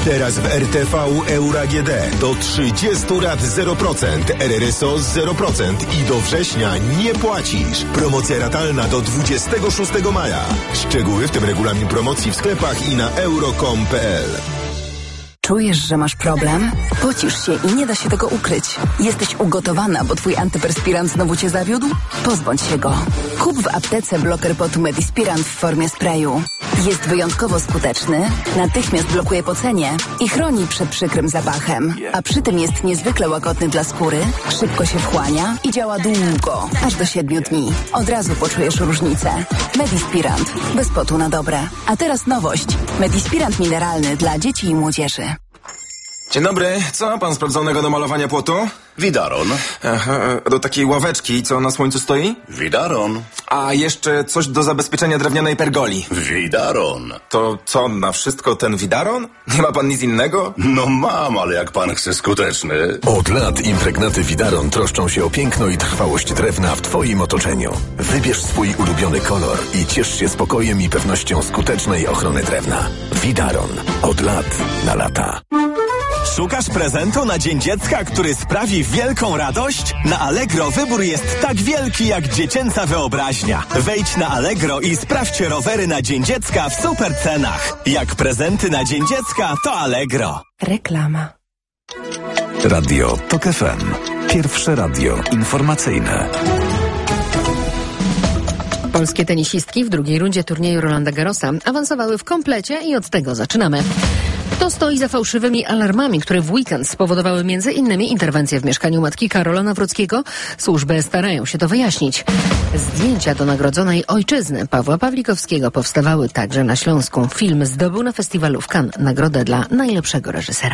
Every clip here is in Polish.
Teraz w RTV Euro AGD do 30 lat 0%, RRSO 0% i do września nie płacisz. Promocja ratalna do 26 maja. Szczegóły, w tym regulamin promocji w sklepach i na euro.com.pl. Czujesz, że masz problem? Pocisz się i nie da się tego ukryć. Jesteś ugotowana, bo twój antyperspirant znowu cię zawiódł? Pozbądź się go. Kup w aptece bloker potu Medispirant w formie sprayu. Jest wyjątkowo skuteczny, natychmiast blokuje pocenie i chroni przed przykrym zapachem. A przy tym jest niezwykle łagodny dla skóry, szybko się wchłania i działa długo, aż do 7 dni. Od razu poczujesz różnicę. Medispirant. Bez potu na dobre. A teraz nowość. Medispirant mineralny dla dzieci i młodzieży. Dzień dobry. Co ma pan sprawdzonego do malowania płotu? Widaron. Aha, do takiej ławeczki, co na słońcu stoi? Widaron. A jeszcze coś do zabezpieczenia drewnianej pergoli. Widaron. To co, na wszystko ten widaron? Nie ma pan nic innego? No mam, ale jak pan chce skuteczny. Od lat impregnaty Widaron troszczą się o piękno i trwałość drewna w twoim otoczeniu. Wybierz swój ulubiony kolor i ciesz się spokojem i pewnością skutecznej ochrony drewna. Widaron. Od lat na lata. Szukasz prezentu na Dzień Dziecka, który sprawi wielką radość? Na Allegro wybór jest tak wielki jak dziecięca wyobraźnia. Wejdź na Allegro i sprawdź rowery na Dzień Dziecka w super cenach. Jak prezenty na Dzień Dziecka, to Allegro. Reklama. Radio TOK FM. Pierwsze radio informacyjne. Polskie tenisistki w drugiej rundzie turnieju Rolanda Garrosa awansowały w komplecie i od tego zaczynamy. Kto stoi za fałszywymi alarmami, które w weekend spowodowały m.in. interwencję w mieszkaniu matki Karola Nawrockiego? Służby starają się to wyjaśnić. Zdjęcia do nagrodzonej ojczyzny Pawła Pawlikowskiego powstawały także na Śląsku. Film zdobył na festiwalu w Cannes nagrodę dla najlepszego reżysera.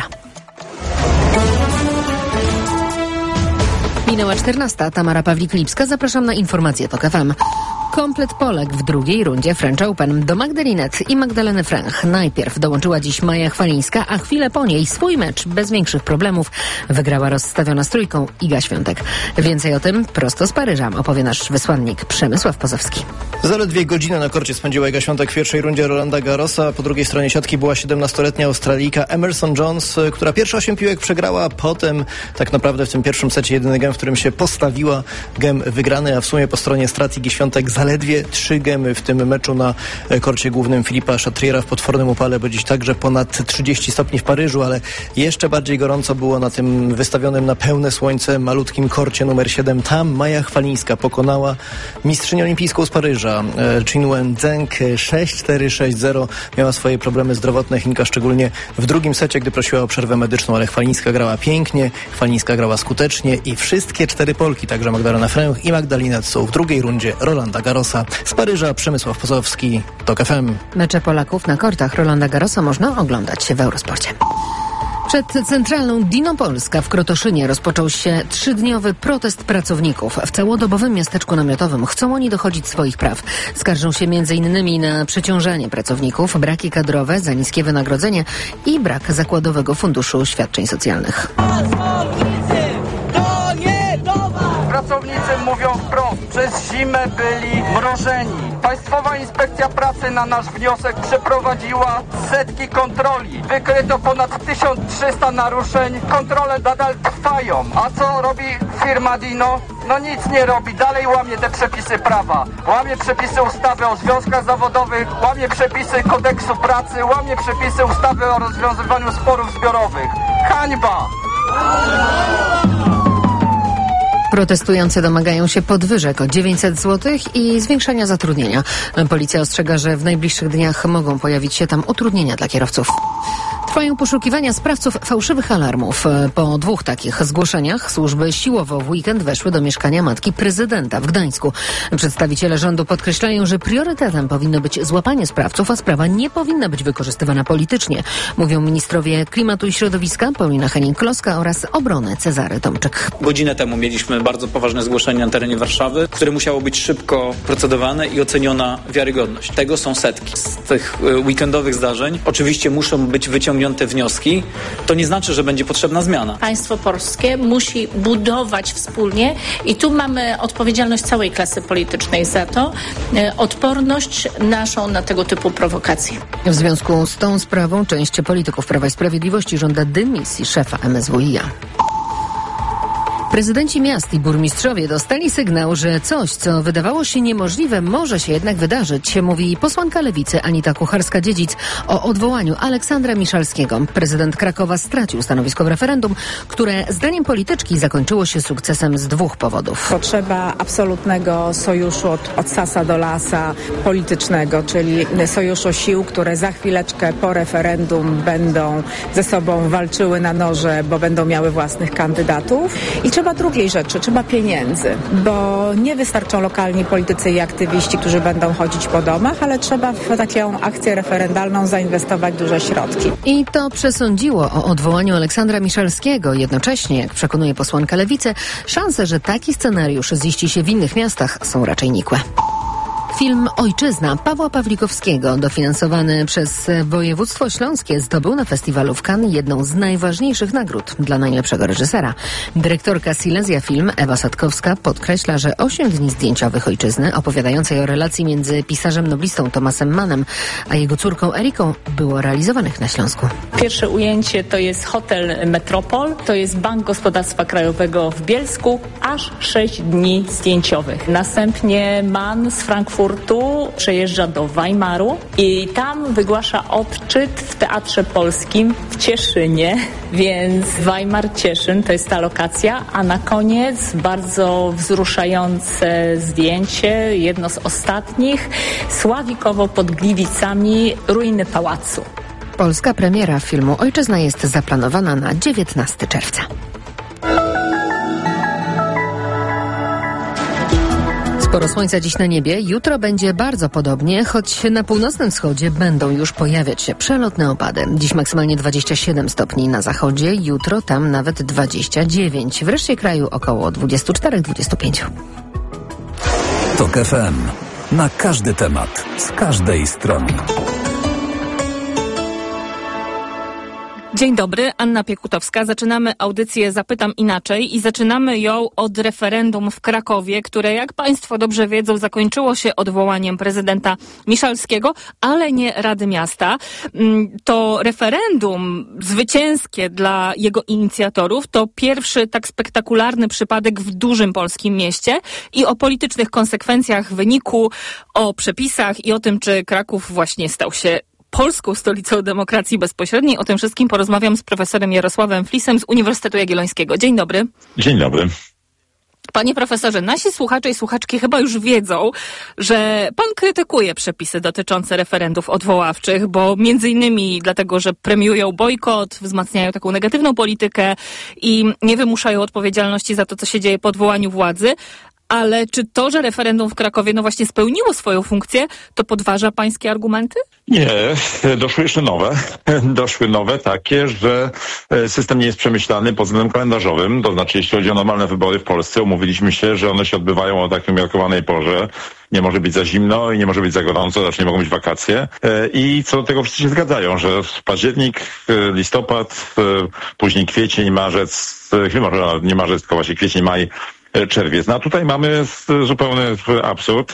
Minęła 14. Tamara Pawlik-Lipska. Zapraszam na informacje TOK FM. Komplet Polek w drugiej rundzie French Open. Do Magdalinet i Magdaleny Fręch najpierw dołączyła dziś Maja Chwalińska, a chwilę po niej swój mecz bez większych problemów wygrała rozstawiona z trójką Iga Świątek. Więcej o tym prosto z Paryża opowie nasz wysłannik Przemysław Pozowski. Zaledwie godzinę na korcie spędziła Iga Świątek w pierwszej rundzie Rolanda Garrosa. Po drugiej stronie siatki była 17-letnia Australijka Emerson Jones, która pierwsze 8 piłek przegrała, potem tak naprawdę w tym pierwszym secie jedyny gem, w którym się postawiła, gem wygrany, a w sumie po stronie strat Igi Świątek zaledwie 3 gemy w tym meczu na korcie głównym Filipa Chatriera w potwornym upale, bo dziś także ponad 30 stopni w Paryżu, ale jeszcze bardziej gorąco było na tym wystawionym na pełne słońce malutkim korcie numer 7. Tam Maja Chwalińska pokonała mistrzynię olimpijską z Paryża, Chin Wen-Zheng 6-4-6-0. Miała swoje problemy zdrowotne Chinka, szczególnie w drugim secie, gdy prosiła o przerwę medyczną, ale Chwalińska grała pięknie, Chwalińska grała skutecznie i wszystkie 4 Polki, także Magdalena Fręch i Magdalinet, są w drugiej rundzie Rolanda Garrosa. Z Paryża Przemysław Pozowski, TOK FM. Mecze Polaków na kortach Rolanda Garrosa można oglądać w Eurosporcie. Przed centralną Dino Polska w Krotoszynie rozpoczął się 3-dniowy protest pracowników. W całodobowym miasteczku namiotowym chcą oni dochodzić swoich praw. Skarżą się m.in. na przeciążanie pracowników, braki kadrowe, za niskie wynagrodzenie i brak zakładowego funduszu świadczeń socjalnych. Pracownicy mówią wprost, przez zimę byli mrożeni. Państwowa Inspekcja Pracy na nasz wniosek przeprowadziła setki kontroli. Wykryto ponad 1300 naruszeń. Kontrole nadal trwają. A co robi firma Dino? No nic nie robi. Dalej łamie te przepisy prawa. Łamie przepisy ustawy o związkach zawodowych, łamie przepisy kodeksu pracy, łamie przepisy ustawy o rozwiązywaniu sporów zbiorowych. Hańba! Protestujący domagają się podwyżek o 900 zł i zwiększenia zatrudnienia. Policja ostrzega, że w najbliższych dniach mogą pojawić się tam utrudnienia dla kierowców. Trwają poszukiwania sprawców fałszywych alarmów. Po 2 takich zgłoszeniach służby siłowo w weekend weszły do mieszkania matki prezydenta w Gdańsku. Przedstawiciele rządu podkreślają, że priorytetem powinno być złapanie sprawców, a sprawa nie powinna być wykorzystywana politycznie. Mówią ministrowie klimatu i środowiska Paulina Henning-Kloska oraz obrony Cezary Tomczyk. Godzinę temu mieliśmy bardzo poważne zgłoszenie na terenie Warszawy, które musiało być szybko procedowane i oceniona wiarygodność. Tego są setki. Z tych weekendowych zdarzeń oczywiście muszą być wyciągnięte wyciągnięte wnioski, to nie znaczy, że będzie potrzebna zmiana. Państwo polskie musi budować wspólnie i tu mamy odpowiedzialność całej klasy politycznej za to, odporność naszą na tego typu prowokacje. W związku z tą sprawą część polityków Prawa i Sprawiedliwości żąda dymisji szefa MSWiA. Prezydenci miast i burmistrzowie dostali sygnał, że coś, co wydawało się niemożliwe, może się jednak wydarzyć, mówi posłanka Lewicy Anita Kucharska-Dziedzic o odwołaniu Aleksandra Miszalskiego. Prezydent Krakowa stracił stanowisko w referendum, które zdaniem polityczki zakończyło się sukcesem z 2 powodów. Potrzeba absolutnego sojuszu od sasa do lasa politycznego, czyli sojuszu sił, które za chwileczkę po referendum będą ze sobą walczyły na noże, bo będą miały własnych kandydatów. I trzeba drugiej rzeczy, trzeba pieniędzy, bo nie wystarczą lokalni politycy i aktywiści, którzy będą chodzić po domach, ale trzeba w taką akcję referendalną zainwestować duże środki. I to przesądziło o odwołaniu Aleksandra Miszalskiego. Jednocześnie, jak przekonuje posłanka Lewicy, szanse, że taki scenariusz ziści się w innych miastach, są raczej nikłe. Film Ojczyzna Pawła Pawlikowskiego, dofinansowany przez województwo śląskie, zdobył na festiwalu w Cannes jedną z najważniejszych nagród dla najlepszego reżysera. Dyrektorka Silesia Film Ewa Sadkowska podkreśla, że 8 dni zdjęciowych Ojczyzny, opowiadającej o relacji między pisarzem noblistą Tomasem Mannem a jego córką Eriką, było realizowanych na Śląsku. Pierwsze ujęcie to jest hotel Metropol, to jest Bank Gospodarstwa Krajowego w Bielsku, aż 6 dni zdjęciowych. Następnie Mann z Frankfurtu przejeżdża do Weimaru i tam wygłasza odczyt w Teatrze Polskim w Cieszynie, więc Weimar, Cieszyn to jest ta lokacja, a na koniec bardzo wzruszające zdjęcie, jedno z ostatnich, Sławikowo pod Gliwicami, ruiny pałacu. Polska premiera filmu Ojczyzna jest zaplanowana na 19 czerwca. Sporo słońca dziś na niebie, jutro będzie bardzo podobnie, choć na północnym wschodzie będą już pojawiać się przelotne opady. Dziś maksymalnie 27 stopni na zachodzie, jutro tam nawet 29. W reszcie kraju około 24-25. TOK FM. Na każdy temat, z każdej strony. Dzień dobry, Anna Piekutowska. Zaczynamy audycję Zapytam Inaczej i zaczynamy ją od referendum w Krakowie, które, jak Państwo dobrze wiedzą, zakończyło się odwołaniem prezydenta Miszalskiego, ale nie Rady Miasta. To referendum zwycięskie dla jego inicjatorów to pierwszy tak spektakularny przypadek w dużym polskim mieście i o politycznych konsekwencjach wyniku, o przepisach i o tym, czy Kraków właśnie stał się polską stolicą demokracji bezpośredniej. O tym wszystkim porozmawiam z profesorem Jarosławem Flisem z Uniwersytetu Jagiellońskiego. Dzień dobry. Dzień dobry. Panie profesorze, nasi słuchacze i słuchaczki chyba już wiedzą, że pan krytykuje przepisy dotyczące referendów odwoławczych, bo między innymi dlatego, że premiują bojkot, wzmacniają taką negatywną politykę i nie wymuszają odpowiedzialności za to, co się dzieje po odwołaniu władzy. Ale czy to, że referendum w Krakowie właśnie spełniło swoją funkcję, to podważa pańskie argumenty? Nie, doszły jeszcze nowe. Doszły nowe takie, że system nie jest przemyślany pod względem kalendarzowym. To znaczy, jeśli chodzi o normalne wybory w Polsce, umówiliśmy się, że one się odbywają o takiej umiarkowanej porze. Nie może być za zimno i nie może być za gorąco, znaczy nie mogą być wakacje. I co do tego wszyscy się zgadzają, że październik, listopad, później kwiecień, marzec, chyba nie marzec, tylko właśnie kwiecień, maj, czerwiec. No a tutaj mamy zupełny absurd,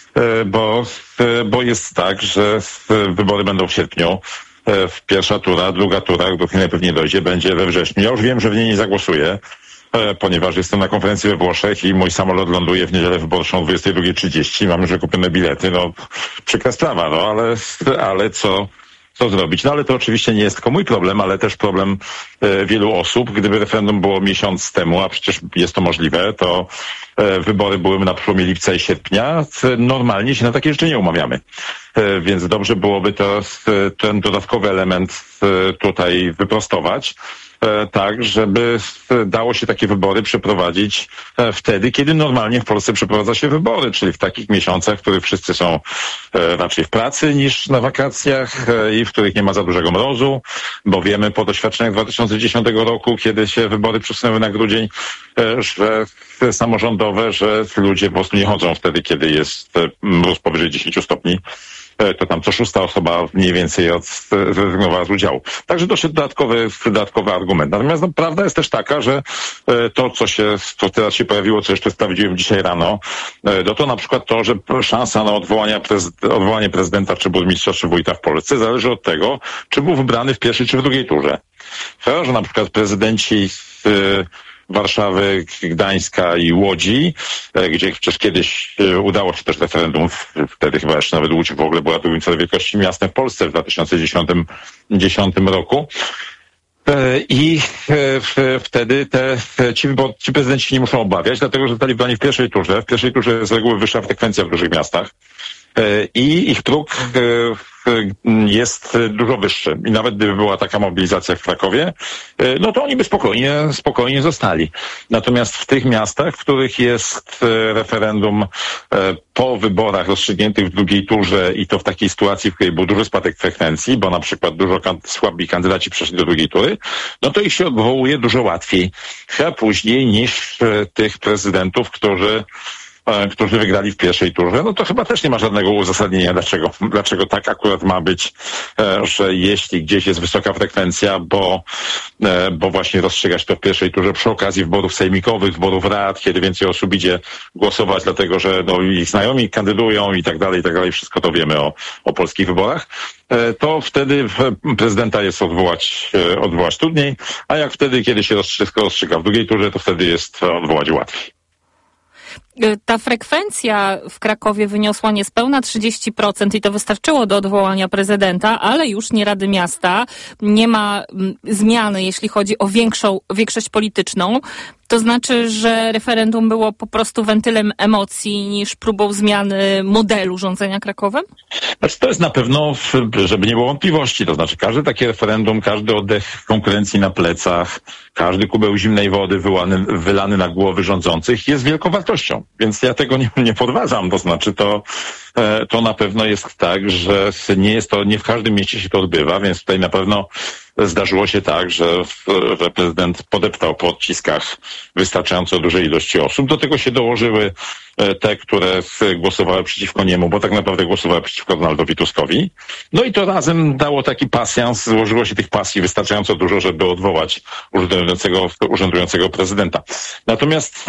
bo jest tak, że wybory będą w sierpniu. Pierwsza tura, druga tura, do której najpewniej dojdzie, będzie we wrześniu. Ja już wiem, że w niej nie zagłosuję, ponieważ jestem na konferencji we Włoszech i mój samolot ląduje w niedzielę wyborczą o 22:30. Mam już kupione bilety, no przykra sprawa, no ale co zrobić? No ale to oczywiście nie jest tylko mój problem, ale też problem wielu osób. Gdyby referendum było miesiąc temu, a przecież jest to możliwe, to wybory byłyby na przełomie lipca i sierpnia. Normalnie się na takie rzeczy nie umawiamy. Więc dobrze byłoby ten dodatkowy element tutaj wyprostować, tak, żeby dało się takie wybory przeprowadzić wtedy, kiedy normalnie w Polsce przeprowadza się wybory, czyli w takich miesiącach, w których wszyscy są raczej w pracy niż na wakacjach i w których nie ma za dużego mrozu, bo wiemy po doświadczeniach 2010 roku, kiedy się wybory przesunęły na grudzień, że samorządowe, że ludzie po prostu nie chodzą wtedy, kiedy jest mróz powyżej 10 stopni. to tam co 6. osoba mniej więcej zrezygnowała z udziału. Także doszedł dodatkowy argument. Natomiast prawda jest też taka, że to, co teraz się pojawiło, co jeszcze sprawdziłem dzisiaj rano, to na przykład to, że szansa na odwołanie prezydenta, czy burmistrza, czy wójta w Polsce zależy od tego, czy był wybrany w pierwszej, czy w drugiej turze. Że na przykład prezydenci Warszawy, Gdańska i Łodzi, gdzie przecież kiedyś udało się też referendum, wtedy chyba jeszcze nawet Łódź w ogóle była drugim co do wielkości miastem w Polsce w 2010 roku. I wtedy ci prezydenci nie muszą obawiać, dlatego że zostali wybrani w pierwszej turze. W pierwszej turze jest z reguły wyższa frekwencja w dużych miastach i ich próg jest dużo wyższy. I nawet gdyby była taka mobilizacja w Krakowie, no to oni by spokojnie zostali. Natomiast w tych miastach, w których jest referendum po wyborach rozstrzygniętych w drugiej turze i to w takiej sytuacji, w której był duży spadek frekwencji, bo na przykład dużo słabi kandydaci przeszli do drugiej tury, no to ich się odwołuje dużo łatwiej, chyba później niż tych prezydentów, którzy wygrali w pierwszej turze, no to chyba też nie ma żadnego uzasadnienia, dlaczego tak akurat ma być, że jeśli gdzieś jest wysoka frekwencja, bo właśnie rozstrzygać to w pierwszej turze przy okazji wyborów sejmikowych, wyborów rad, kiedy więcej osób idzie głosować, dlatego że ich znajomi kandydują i tak dalej, wszystko to wiemy o polskich wyborach, to wtedy prezydenta jest odwołać trudniej, a jak wtedy, kiedy się rozstrzyga w drugiej turze, to wtedy jest odwołać łatwiej. Ta frekwencja w Krakowie wyniosła niespełna 30% i to wystarczyło do odwołania prezydenta, ale już nie Rady Miasta. Nie ma zmiany, jeśli chodzi o większość polityczną. To znaczy, że referendum było po prostu wentylem emocji niż próbą zmiany modelu rządzenia Krakowem? Znaczy, to jest na pewno, żeby nie było wątpliwości, to znaczy każde takie referendum, każdy oddech konkurencji na plecach, każdy kubeł zimnej wody wylany na głowy rządzących jest wielką wartością. Więc ja tego nie podważam, to znaczy to na pewno jest tak, że nie w każdym mieście się to odbywa, więc tutaj na pewno zdarzyło się tak, że prezydent podeptał po odciskach wystarczająco dużej ilości osób. Do tego się dołożyły te, które głosowały przeciwko niemu, bo tak naprawdę głosowały przeciwko Donaldowi Tuskowi. No i to razem dało taki pasjans, złożyło się tych pasji wystarczająco dużo, żeby odwołać urzędującego prezydenta. Natomiast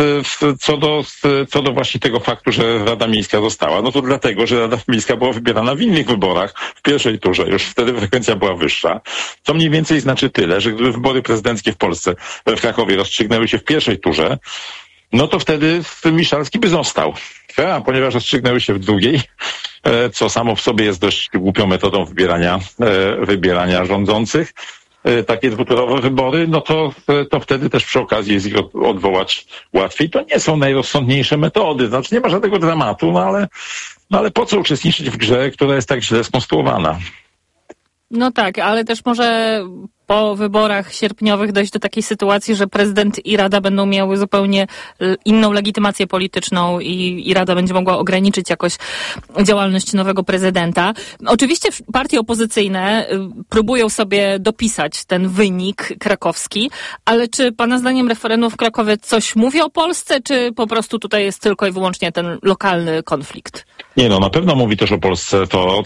co do właśnie tego faktu, że Rada Miejska została, no to dlatego, że Rada Miejska była wybierana w innych wyborach, w pierwszej turze, już wtedy frekwencja była wyższa, co mniej więcej znaczy tyle, że gdyby wybory prezydenckie w Polsce, w Krakowie rozstrzygnęły się w pierwszej turze, no to wtedy Miszalski by został. A ponieważ rozstrzygnęły się w drugiej, co samo w sobie jest dość głupią metodą wybierania rządzących, takie dwuturowe wybory, no to wtedy też przy okazji jest ich odwołać łatwiej. To nie są najrozsądniejsze metody, znaczy nie ma żadnego dramatu, no ale po co uczestniczyć w grze, która jest tak źle skonstruowana? No tak, ale też może po wyborach sierpniowych dojść do takiej sytuacji, że prezydent i Rada będą miały zupełnie inną legitymację polityczną i Rada będzie mogła ograniczyć jakoś działalność nowego prezydenta. Oczywiście partie opozycyjne próbują sobie dopisać ten wynik krakowski, ale czy pana zdaniem referendum w Krakowie coś mówi o Polsce, czy po prostu tutaj jest tylko i wyłącznie ten lokalny konflikt? Nie, no na pewno mówi też o Polsce to,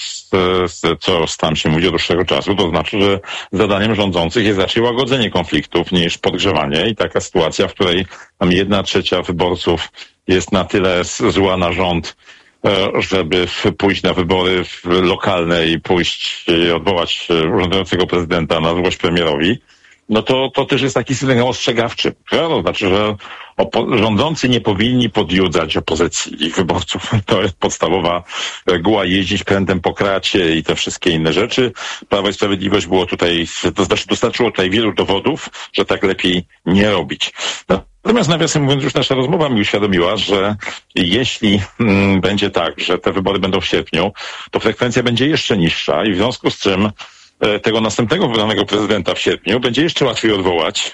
co tam się mówi od dłuższego czasu, to znaczy, że zadaniem rządzących jest raczej łagodzenie konfliktów niż podgrzewanie i taka sytuacja, w której tam 1/3 wyborców jest na tyle zła na rząd, żeby pójść na wybory lokalne i odwołać urzędującego prezydenta na złość premierowi, no to też jest taki sygnał ostrzegawczy. To znaczy, że rządzący nie powinni podjudzać opozycji, ich wyborców. To jest podstawowa reguła, jeździć prędem po kracie i te wszystkie inne rzeczy. Prawo i Sprawiedliwość było tutaj, to znaczy dostarczyło tutaj wielu dowodów, że tak lepiej nie robić. Natomiast nawiasem mówiąc, już nasza rozmowa mi uświadomiła, że jeśli będzie tak, że te wybory będą w sierpniu, to frekwencja będzie jeszcze niższa i w związku z czym tego następnego wybranego prezydenta w sierpniu będzie jeszcze łatwiej odwołać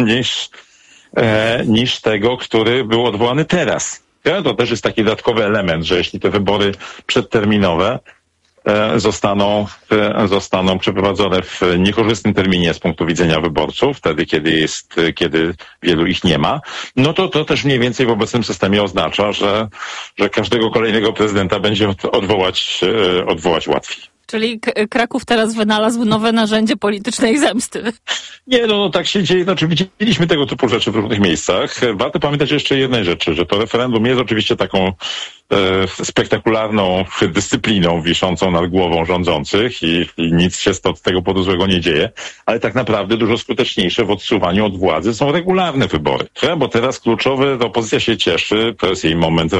niż tego, który był odwołany teraz. To też jest taki dodatkowy element, że jeśli te wybory przedterminowe zostaną przeprowadzone w niekorzystnym terminie z punktu widzenia wyborców, wtedy kiedy wielu ich nie ma, no to też mniej więcej w obecnym systemie oznacza, że każdego kolejnego prezydenta będzie odwołać łatwiej. Czyli Kraków teraz wynalazł nowe narzędzie politycznej zemsty. Nie, no tak się dzieje. Znaczy widzieliśmy tego typu rzeczy w różnych miejscach. Warto pamiętać jeszcze jednej rzeczy, że to referendum jest oczywiście taką spektakularną dyscypliną wiszącą nad głową rządzących i nic się od tego powodu złego nie dzieje, ale tak naprawdę dużo skuteczniejsze w odsuwaniu od władzy są regularne wybory. Bo teraz kluczowe, opozycja się cieszy, to jest jej moment